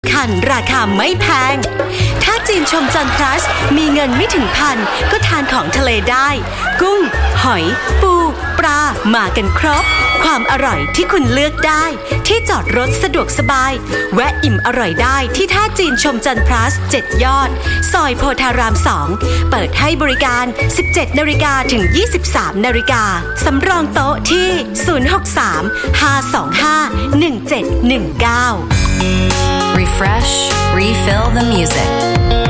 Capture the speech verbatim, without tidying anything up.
คันราคาไม่แพงถ้าจีนชมจันทร์ plus มีเงินไม่ถึงพันก็ทานของทะเลได้กุ้งหอยปูปลามากันครบความอร่อยที่คุณเลือกได้ที่จอดรถสะดวกสบายแวะอิ่มอร่อยได้ที่ท่าจีนชมจันทร์ plus เจ็ดยอดซอยโพธารามสองเปิดให้บริการ สิบเจ็ดนาฬิกา ถึง ยี่สิบสาม นาฬิกาสำรองโต๊ะที่ ศูนย์ หก สาม ห้า สอง ห้า หนึ่ง เจ็ด หนึ่ง เก้า Refresh, refill the music.